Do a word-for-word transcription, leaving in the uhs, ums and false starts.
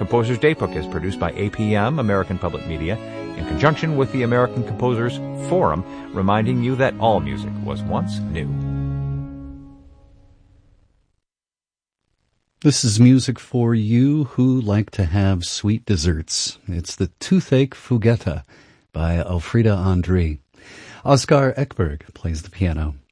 Composers Daybook is produced by A P M, American Public Media, in conjunction with the American Composers Forum, reminding you that all music was once new. This is music for you who like to have sweet desserts. It's the Toothache Fugetta by Elfriede André. Oskar Ekberg plays the piano.